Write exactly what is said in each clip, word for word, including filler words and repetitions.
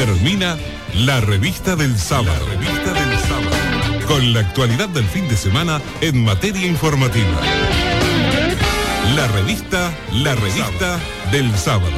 Termina la revista del sábado. La revista del sábado. Con la actualidad del fin de semana en materia informativa. La revista, la revista del sábado.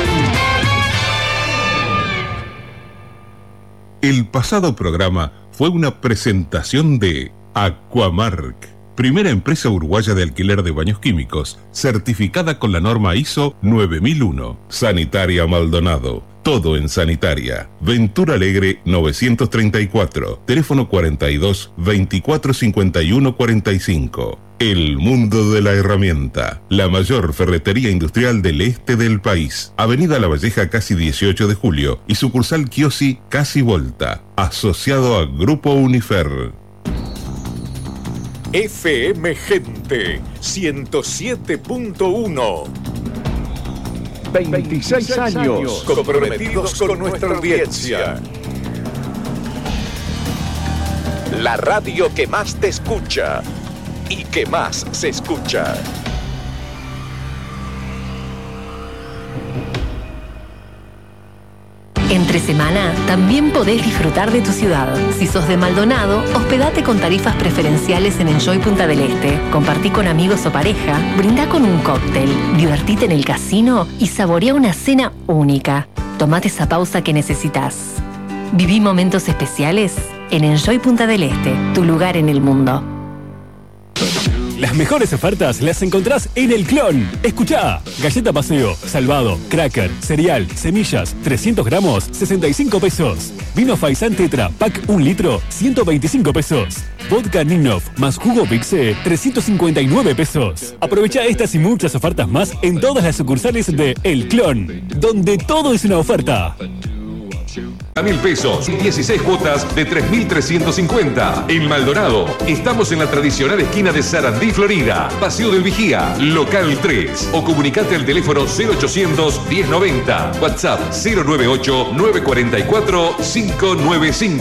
El pasado programa fue una presentación de Aquamark, primera empresa uruguaya de alquiler de baños químicos, certificada con la norma I S O nueve mil uno. Sanitaria Maldonado, todo en sanitaria. Ventura Alegre novecientos treinta y cuatro, teléfono cuarenta y dos, veinticuatro cincuenta y uno cuarenta y cinco. El mundo de la herramienta, la mayor ferretería industrial del este del país. Avenida La Valleja, casi dieciocho de julio, y sucursal Kiosi, casi Volta, asociado a Grupo Unifer. F M Gente ciento siete punto uno. veintiséis años comprometidos con nuestra audiencia. La radio que más te escucha y que más se escucha. Entre semana también podés disfrutar de tu ciudad. Si sos de Maldonado, hospedate con tarifas preferenciales en Enjoy Punta del Este. Compartí con amigos o pareja, brindá con un cóctel, divertite en el casino y saborea una cena única. Tomate esa pausa que necesitas. Viví momentos especiales en Enjoy Punta del Este, tu lugar en el mundo. Las mejores ofertas las encontrás en El Clon. Escuchá, galleta paseo, salvado, cracker, cereal, semillas, trescientos gramos, sesenta y cinco pesos. Vino Faisán Tetra, pack un litro, ciento veinticinco pesos. Vodka Ninov más jugo Pixé, trescientos cincuenta y nueve pesos. Aprovecha estas y muchas ofertas más en todas las sucursales de El Clon, donde todo es una oferta. A mil pesos, dieciséis cuotas de tres mil trescientos cincuenta. En Maldonado, estamos en la tradicional esquina de Sarandí, Florida. Paseo del Vigía, local tres. O comunicate al teléfono cero ochocientos, diez noventa. WhatsApp cero noventa y ocho, nueve cuatro cuatro, cinco nueve cinco.